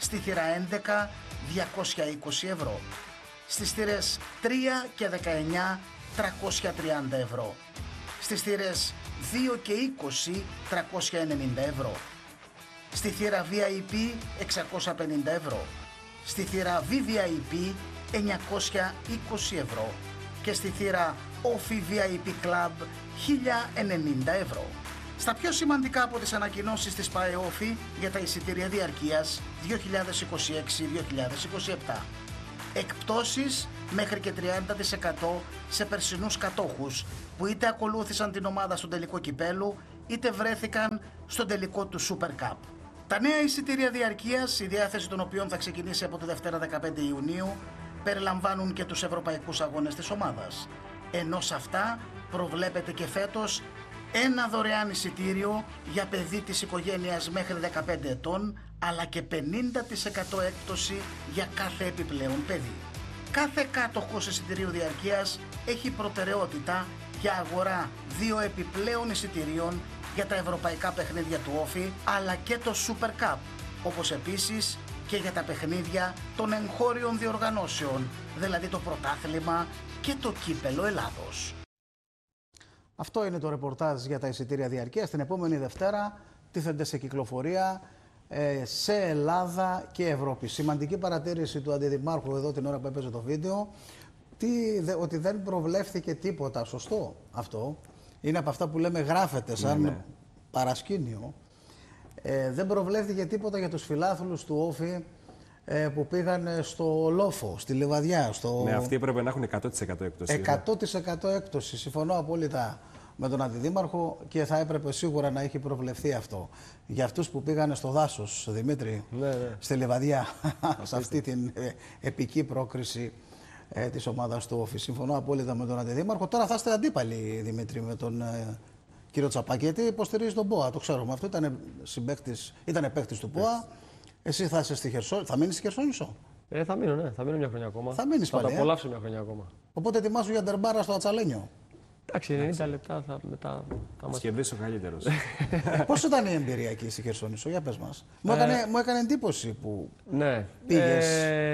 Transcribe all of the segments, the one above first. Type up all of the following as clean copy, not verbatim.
Στη θύρα 11, 220 ευρώ. Στις θύρες 3 και 19, 330 ευρώ. Στις θύρες 2 και 20, 390 ευρώ. Στη θύρα VIP, 650 ευρώ. Στη θύρα VVIP, 920 ευρώ. Και στη θύρα OFI VIP Club, 1090 ευρώ. Στα πιο σημαντικά από τις ανακοινώσεις της ΠΑΕ OFI για τα εισιτήρια διαρκείας 2026-2027. Εκπτώσεις μέχρι και 30% σε περσινούς κατόχους που είτε ακολούθησαν την ομάδα στον τελικό κυπέλου είτε βρέθηκαν στον τελικό του Super Cup. Τα νέα εισιτήρια διαρκείας, η διάθεση των οποίων θα ξεκινήσει από τη Δευτέρα 15 Ιουνίου, περιλαμβάνουν και τους ευρωπαϊκούς αγώνες της ομάδας. Ενώ σε αυτά προβλέπεται και φέτος ένα δωρεάν εισιτήριο για παιδί της οικογένειας μέχρι 15 ετών, αλλά και 50% έκπτωση για κάθε επιπλέον παιδί. Κάθε κάτοχος εισιτηρίου διαρκείας έχει προτεραιότητα για αγορά 2 επιπλέον εισιτηρίων για τα ευρωπαϊκά παιχνίδια του OFI, αλλά και το Super Cup, όπως επίσης και για τα παιχνίδια των εγχώριων διοργανώσεων, δηλαδή το πρωτάθλημα και το κύπελο Ελλάδος. Αυτό είναι το ρεπορτάζ για τα εισιτήρια διαρκείας. Την επόμενη Δευτέρα τίθενται σε κυκλοφορία σε Ελλάδα και Ευρώπη. Σημαντική παρατήρηση του Αντιδημάρχου εδώ την ώρα που έπαιζε το βίντεο, ότι δεν προβλέφθηκε τίποτα. Σωστό αυτό. Είναι από αυτά που λέμε γράφεται σαν παρασκήνιο. Δεν προβλέφθηκε τίποτα για τους φιλάθλους του OFI που πήγαν στο Λόφο, στη Λιβαδιά. Ναι, αυτοί έπρεπε να έχουν 100% έκπτωση. 100% έκπτωση. Συμφωνώ απόλυτα με τον Αντιδήμαρχο και θα έπρεπε σίγουρα να έχει προβλεφθεί αυτό. Για αυτούς που πήγαν στο δάσος, Δημήτρη, στη Λιβαδιά, σε αυτή την επική πρόκριση της ομάδας του OFI. Συμφωνώ απόλυτα με τον Αντιδήμαρχο. Τώρα θα είστε αντίπαλοι, Δημήτρη, με τον κύριο Τσαπάκη, γιατί υποστηρίζει τον ΠΟΑ. Το ξέρουμε. Αυτό ήταν παίκτης του ΠΟΑ. Εσύ θα είσαι στη Χερσόνησο. Θα μείνεις στη Χερσόνησο. Θα μείνω, ναι. Θα μείνω μια χρονιά ακόμα. Θα μείνεις πάλι. Θα το απολαύσω μια χρονιά ακόμα. Οπότε ετοιμάσου για ντερμπάρα στο Ατσαλένιο. Εντάξει, 90 λεπτά μετά θα μας κερδίσει ο καλύτερος. Πώς ήταν η εμπειρία εκεί στη Χερσόνησο, για πες μας. Μου έκανε εντύπωση που πήγες.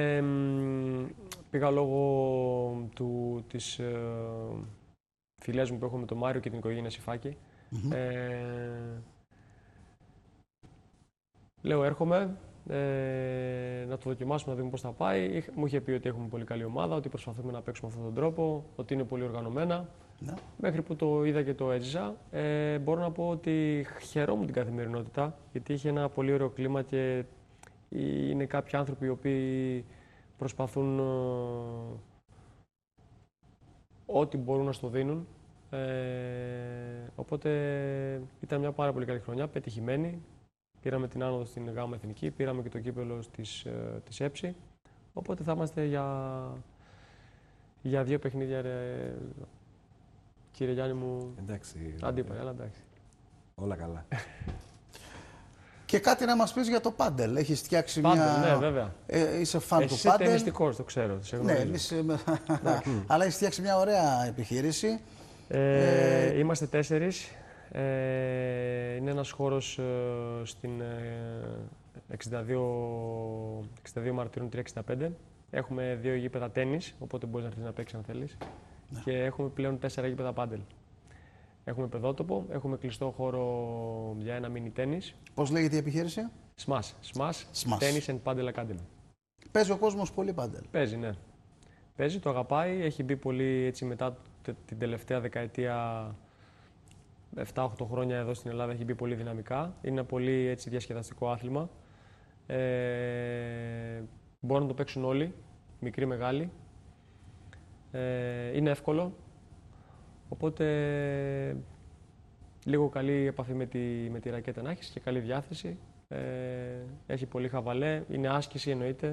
Πήγα λόγω της φιλίας μου που έχω με τον Μάριο και την οικογένεια Σιφάκη. Λέω έρχομαι, να το δοκιμάσουμε, να δούμε πώς θα πάει. Μου είχε πει ότι έχουμε πολύ καλή ομάδα, ότι προσπαθούμε να παίξουμε αυτόν τον τρόπο, ότι είναι πολύ οργανωμένα. Ναι. Μέχρι που το είδα και το έζησα, μπορώ να πω ότι χαιρόμουν την καθημερινότητα, γιατί είχε ένα πολύ ωραίο κλίμα και είναι κάποιοι άνθρωποι οι οποίοι προσπαθούν ό,τι μπορούν να στο δίνουν. Οπότε ήταν μια πάρα πολύ καλή χρονιά, πετυχημένη. Πήραμε την άνοδο στην ΓΑΜΑ Εθνική, πήραμε και το κύπελο της ΕΨΗ. Οπότε θα είμαστε για 2 παιχνίδια, κύριε Γιάννη μου. Εντάξει. Αντίπαλοι, αλλά εντάξει. Όλα καλά. Και κάτι να μας πεις για το πάντελ. Έχεις φτιάξει μια... Ναι, βέβαια. Είσαι φαν του πάντελ. Είσαι ταινιστικός, το ξέρω. Ναι, αλλά έχεις φτιάξει μια ωραία επιχείρηση. Είμαστε 4. Είναι ένας χώρος στην 62 Μαρτύρων 365. Έχουμε 2 γήπεδα τένις, οπότε μπορείς να έρθεις να παίξεις αν θέλεις. Ναι. Και έχουμε πλέον 4 γήπεδα πάντελ. Έχουμε παιδότοπο, έχουμε κλειστό χώρο για ένα μίνι τένις. Πώς λέγεται η επιχείρηση? Smash. Tennis and Padel Academy. Παίζει ο κόσμος πολύ πάντελ. Παίζει, ναι. Παίζει, το αγαπάει. Έχει μπει πολύ έτσι μετά την τελευταία δεκαετία, 7-8 χρόνια εδώ στην Ελλάδα έχει μπει πολύ δυναμικά. Είναι ένα πολύ έτσι, διασκεδαστικό άθλημα. Μπορούν να το παίξουν όλοι, μικροί, μεγάλοι. Είναι εύκολο. Οπότε λίγο καλή επαφή με τη ρακέτα να έχεις και καλή διάθεση. Έχει πολύ χαβαλέ, είναι άσκηση εννοείται.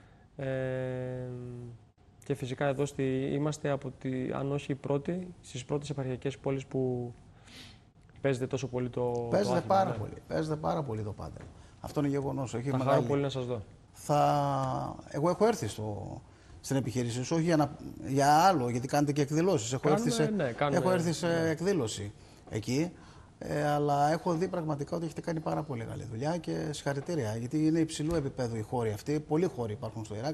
Και φυσικά εδώ είμαστε αν όχι οι πρώτοι, στις πρώτες επαρχιακές πόλεις που παίζεται τόσο πολύ το παίζεται άθλημα. Πάρα πολύ. Παίζεται πάρα πολύ το πάντελ. Αυτό είναι γεγονός. Θα χαρώ πολύ να σας δω. Εγώ έχω έρθει στην επιχείρηση σου, όχι για άλλο, γιατί κάνετε και εκδηλώσεις. Έχω έρθει σε εκδήλωση εκεί. Αλλά έχω δει πραγματικά ότι έχετε κάνει πάρα πολύ καλή δουλειά και συγχαρητήρια. Γιατί είναι υψηλού επίπεδου οι χώροι αυτοί. Πολλοί χώροι υπάρχουν στο Ιράκ.